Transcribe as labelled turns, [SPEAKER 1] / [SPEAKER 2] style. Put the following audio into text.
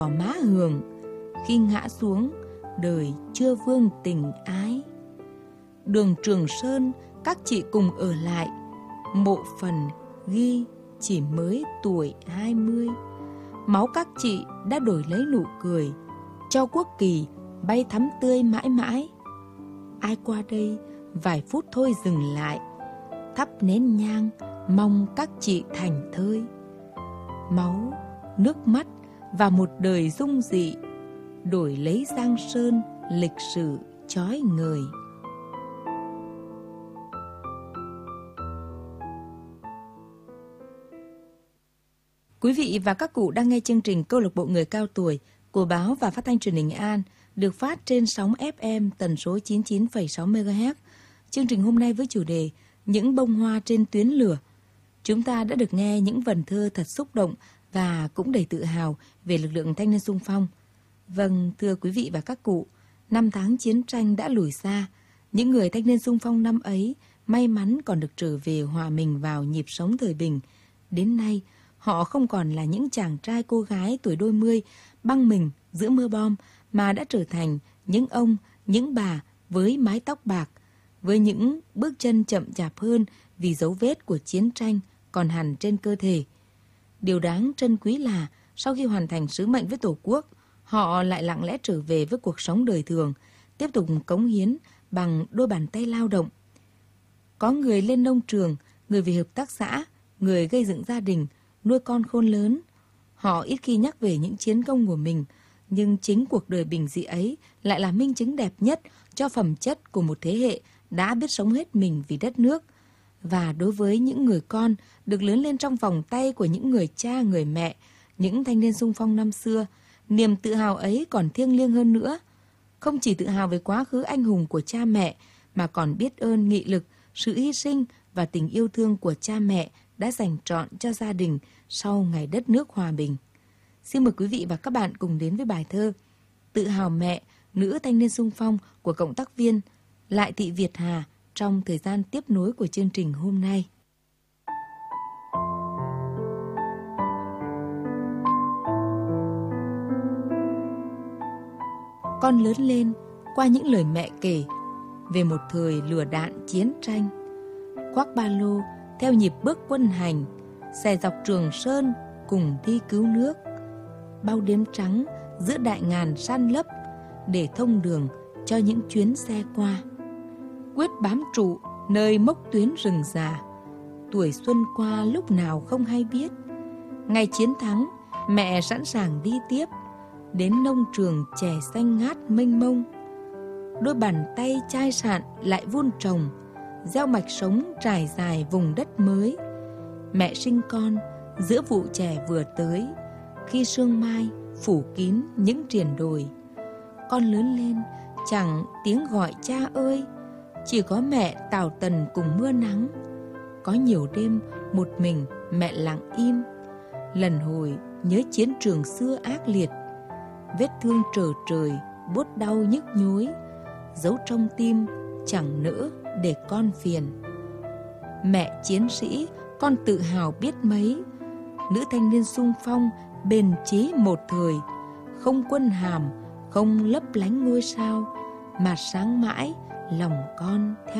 [SPEAKER 1] má Hường, khi ngã xuống, đời chưa vương tình ái. Đường Trường Sơn, các chị cùng ở lại, mộ phần ghi chỉ mới tuổi 20. Máu các chị đã đổi lấy nụ cười, cho quốc kỳ bay thắm tươi mãi mãi. Ai qua đây vài phút thôi dừng lại, thắp nén nhang mong các chị thành thơi. Máu, nước mắt và một đời dung dị, đổi lấy Giang Sơn lịch sử chói ngời. Quý vị và các cụ đang nghe chương trình Câu lạc bộ người cao tuổi của báo và phát thanh truyền hình Nghệ An, được phát trên sóng FM tần số 99,6 MHz. Chương trình hôm nay với chủ đề Những bông hoa trên tuyến lửa. Chúng ta đã được nghe những vần thơ thật xúc động và cũng đầy tự hào về lực lượng thanh niên xung phong. Vâng, thưa quý vị và các cụ, năm tháng chiến tranh đã lùi xa. Những người thanh niên xung phong năm ấy may mắn còn được trở về hòa mình vào nhịp sống thời bình. Đến nay, họ không còn là những chàng trai cô gái tuổi đôi mươi băng mình giữa mưa bom, mà đã trở thành những ông, những bà với mái tóc bạc, với những bước chân chậm chạp hơn vì dấu vết của chiến tranh còn hằn trên cơ thể. Điều đáng trân quý là sau khi hoàn thành sứ mệnh với Tổ quốc, họ lại lặng lẽ trở về với cuộc sống đời thường, tiếp tục cống hiến bằng đôi bàn tay lao động. Có người lên nông trường, người về hợp tác xã, người gây dựng gia đình, nuôi con khôn lớn. Họ ít khi nhắc về những chiến công của mình, nhưng chính cuộc đời bình dị ấy lại là minh chứng đẹp nhất cho phẩm chất của một thế hệ đã biết sống hết mình vì đất nước. Và đối với những người con được lớn lên trong vòng tay của những người cha, người mẹ, những thanh niên xung phong năm xưa, niềm tự hào ấy còn thiêng liêng hơn nữa. Không chỉ tự hào về quá khứ anh hùng của cha mẹ, mà còn biết ơn nghị lực, sự hy sinh và tình yêu thương của cha mẹ đã dành trọn cho gia đình sau ngày đất nước hòa bình. Xin mời quý vị và các bạn cùng đến với bài thơ Tự hào mẹ, nữ thanh niên xung phong của cộng tác viên Lại Thị Việt Hà trong thời gian tiếp nối của chương trình hôm nay. Con lớn lên qua những lời mẹ kể về một thời lửa đạn chiến tranh, khoác ba lô theo nhịp bước quân hành, xẻ dọc Trường Sơn cùng đi cứu nước, bao đêm trắng giữa đại ngàn san lấp để thông đường cho những chuyến xe qua. Quyết bám trụ nơi mốc tuyến rừng già, tuổi xuân qua lúc nào không hay biết. Ngày chiến thắng, mẹ sẵn sàng đi tiếp đến nông trường chè xanh ngát mênh mông. Đôi bàn tay chai sạn lại vun trồng, gieo mạch sống trải dài vùng đất mới. Mẹ sinh con giữa vụ chè vừa tới, khi sương mai phủ kín những triền đồi. Con lớn lên chẳng tiếng gọi cha ơi, chỉ có mẹ tào tần cùng mưa nắng. Có nhiều đêm một mình mẹ lặng im, lần hồi nhớ chiến trường xưa ác liệt. Vết thương trở trời buốt đau nhức nhối, giấu trong tim chẳng nỡ để con phiền. Mẹ chiến sĩ con tự hào biết mấy, nữ thanh niên xung phong bền chí một thời, không quân hàm, không lấp lánh ngôi sao, mà sáng mãi lòng con theo